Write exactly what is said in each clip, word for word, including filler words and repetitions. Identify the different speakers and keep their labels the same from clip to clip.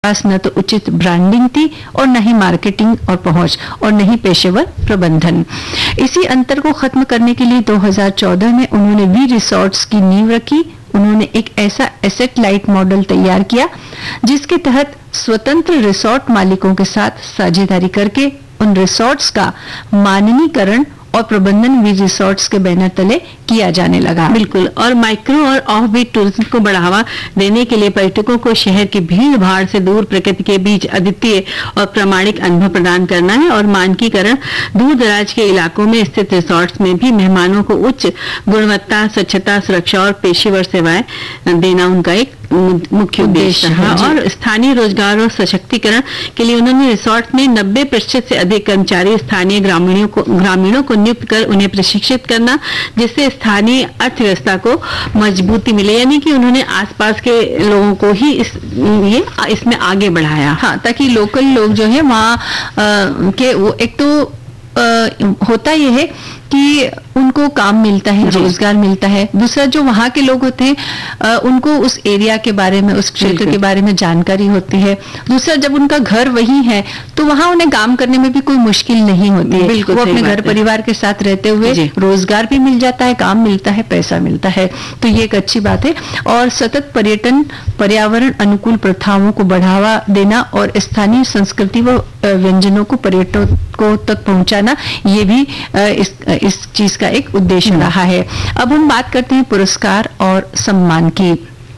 Speaker 1: पास न तो उचित ब्रांडिंग थी और न ही मार्केटिंग और पहुंच और न ही पेशेवर प्रबंधन। इसी अंतर को खत्म करने के लिए दो हज़ार चौदह में उन्होंने वी रिसॉर्ट्स की नींव रखी। उन्होंने एक ऐसा एसेट लाइट मॉडल तैयार किया जिसके तहत स्वतंत्र रिसॉर्ट मालिकों के साथ साझेदारी करके उन रिसॉर्ट्स का माननीकरण और प्रबंधन वी रिसॉर्ट्स के बैनर तले किया जाने लगा।
Speaker 2: बिल्कुल। और माइक्रो और ऑफ बीट टूरिज्म को बढ़ावा देने के लिए पर्यटकों को शहर की भीड़ भाड़ से दूर प्रकृति के बीच अद्वितीय और प्रामाणिक अनुभव प्रदान करना है और मानकीकरण दूर दराज के इलाकों में स्थित रिसॉर्ट्स में भी मेहमानों को उच्च गुणवत्ता, स्वच्छता, सुरक्षा और पेशेवर सेवाएं देना उनका एक मुख्य उद्देश्य रहा। और स्थानीय रोजगार और सशक्तिकरण के लिए उन्होंने रिसोर्ट में नब्बे प्रतिशत से अधिक कर्मचारी स्थानीय ग्रामीणों को ग्रामीणों को नियुक्त कर उन्हें प्रशिक्षित करना, जिससे स्थानीय अर्थव्यवस्था को मजबूती मिले। यानी कि उन्होंने आसपास के लोगों को ही इस ये इसमें आगे बढ़ाया।
Speaker 1: हाँ, ताकि लोकल लोग जो है वहाँ के वो एक तो आ, होता यह है कि उनको काम मिलता है, रोजगार मिलता है। दूसरा, जो वहाँ के लोग होते हैं उनको उस एरिया के बारे में, उस क्षेत्र के बारे में जानकारी होती है। दूसरा, जब उनका घर वही है तो वहाँ उन्हें काम करने में भी कोई मुश्किल नहीं होती है। वो अपने घर परिवार के साथ रहते हुए रोजगार भी मिल जाता है, काम मिलता है, पैसा मिलता है। तो ये एक अच्छी बात है। और सतत पर्यटन, पर्यावरण अनुकूल प्रथाओं को बढ़ावा देना और स्थानीय संस्कृति व व्यंजनों को पर्यटकों तक पहुंचाना, ये भी इस इस चीज का एक उद्देश्य रहा है। अब हम बात करते हैं पुरस्कार और सम्मान की।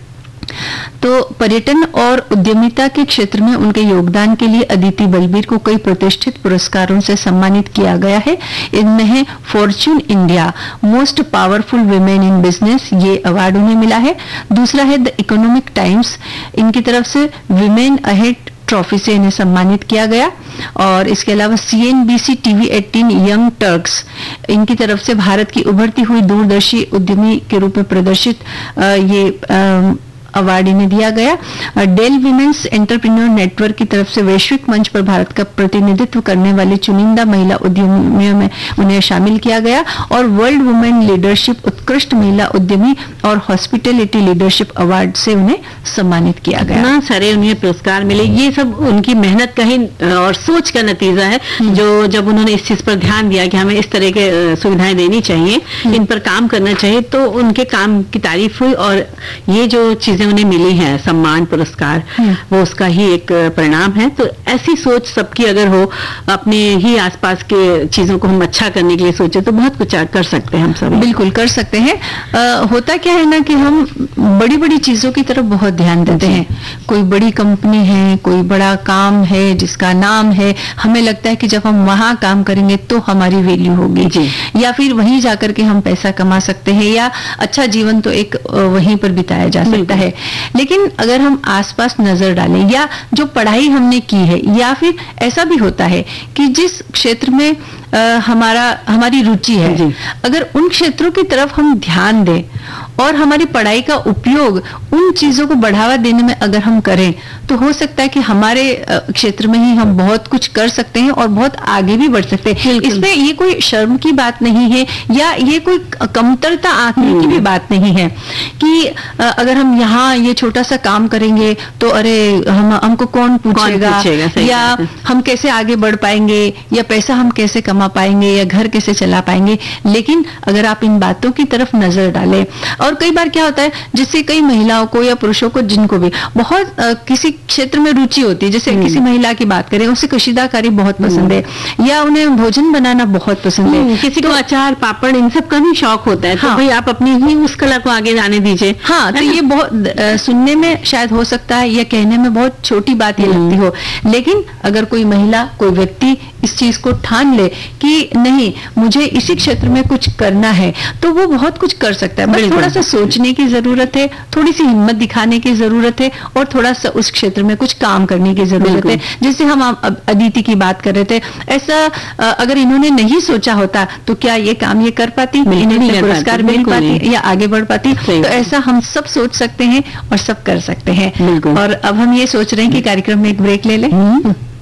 Speaker 1: तो पर्यटन और उद्यमिता के क्षेत्र में उनके योगदान के लिए अदिति बलबीर को कई प्रतिष्ठित पुरस्कारों से सम्मानित किया गया है। इनमें है Fortune India most powerful women in business, ये अवार्ड उन्हें मिला है। दूसरा है द इकोनॉमिक टाइम्स, इनकी तरफ से विमेन अहेड ट्रॉफी से इन्हें सम्मानित किया गया। और इसके अलावा C N B C TV अठारह यंग टर्क्स, इनकी तरफ से भारत की उभरती हुई दूरदर्शी उद्यमी के रूप में प्रदर्शित ये आ, अवार्ड इन्हें दिया गया। डेल विमेन्स एंटरप्रेन्योर नेटवर्क की तरफ से वैश्विक मंच पर भारत का प्रतिनिधित्व करने वाली चुनिंदा महिला उद्यमियों में उन्हें शामिल किया गया। और वर्ल्ड वुमेन लीडरशिप उत्कृष्ट महिला उद्यमी और हॉस्पिटैलिटी लीडरशिप अवार्ड से उन्हें सम्मानित किया गया।
Speaker 2: ना सारे उन्हें पुरस्कार मिले। ये सब उनकी मेहनत का ही और सोच का नतीजा है, जो जब उन्होंने इस चीज पर ध्यान दिया कि हमें इस तरह के सुविधाएं देनी चाहिए, इन पर काम करना चाहिए, तो उनके काम की तारीफ हुई। और ये जो चीजें उन्हें मिली है, सम्मान, पुरस्कार, वो उसका ही एक परिणाम है। तो ऐसी सोच सबकी अगर हो, अपने ही आसपास के चीजों को हम अच्छा करने के लिए सोचे, तो बहुत कुछ कर सकते हैं हम सब।
Speaker 1: बिल्कुल कर सकते हैं। आ, होता क्या है ना कि हम बड़ी बड़ी चीजों की तरफ बहुत ध्यान देते हैं। कोई बड़ी कंपनी है, कोई बड़ा काम है जिसका नाम है, हमें लगता है कि जब हम वहां काम करेंगे तो हमारी वैल्यू होगी, या फिर वहीं जाकर के हम पैसा कमा सकते हैं, या अच्छा जीवन तो एक वहीं पर बिताया जा सकता है। लेकिन अगर हम आसपास नजर डालें, या जो पढ़ाई हमने की है, या फिर ऐसा भी होता है कि जिस क्षेत्र में आ, हमारा हमारी रुचि है, अगर उन क्षेत्रों की तरफ हम ध्यान दें और हमारी पढ़ाई का उपयोग उन चीजों को बढ़ावा देने में अगर हम करें, तो हो सकता है कि हमारे क्षेत्र में ही हम बहुत कुछ कर सकते हैं और बहुत आगे भी बढ़ सकते हैं। इसमें ये कोई शर्म की बात नहीं है, या ये कोई कमतरता आंकने की भी बात नहीं है कि अगर हम यहाँ ये छोटा सा काम करेंगे तो अरे हम हमको कौन पूछेगा, कौन पूछेगा या हम कैसे आगे बढ़ पाएंगे, या पैसा हम कैसे कमा पाएंगे, या घर कैसे चला पाएंगे। लेकिन अगर आप इन बातों की तरफ नजर डालें, और कई बार क्या होता है, जिससे कई महिलाओं को या पुरुषों को, जिनको भी बहुत आ, किसी क्षेत्र में रुचि होती है, जैसे किसी महिला की बात करें, उसे कशीदाकारी बहुत पसंद है, या उन्हें भोजन बनाना बहुत पसंद है,
Speaker 2: किसी तो, को अचार, पापड़, इन सब का भी शौक होता है। हाँ, तो भाई आप अपनी ही उस कला को आगे जाने दीजिए।
Speaker 1: हाँ, तो ये बहुत आ, सुनने में शायद हो सकता है या कहने में बहुत छोटी बात ये लगती हो, लेकिन अगर कोई महिला, कोई व्यक्ति इस चीज को ठान ले कि नहीं, मुझे इसी क्षेत्र में कुछ करना है, तो वो बहुत कुछ कर सकता है। बस थोड़ा सा सोचने की जरूरत है, थोड़ी सी हिम्मत दिखाने की जरूरत है, और थोड़ा सा उस क्षेत्र में कुछ काम करने की जरूरत है। जैसे हम अदिति की बात कर रहे थे, ऐसा अगर इन्होंने नहीं सोचा होता तो क्या ये काम ये कर पाती, इन्हें पुरस्कार मिल पाती या आगे बढ़ पाती? तो ऐसा हम सब सोच सकते हैं और सब कर सकते हैं। और अब हम ये सोच रहे हैं कि कार्यक्रम में एक ब्रेक ले लें।